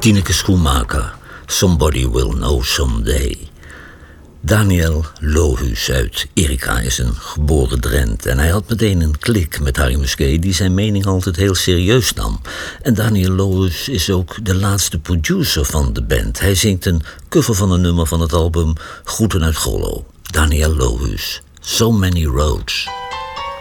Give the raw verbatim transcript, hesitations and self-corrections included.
Tineke Schoenmaker, Somebody Will Know Someday. Daniel Lohuus uit Erika is een geboren Drent en hij had meteen een klik met Harry Musquet die zijn mening altijd heel serieus nam. En Daniel Lohuus is ook de laatste producer van de band. Hij zingt een cover van een nummer van het album Groeten uit Gollo. Daniel Lohuus, So Many Roads.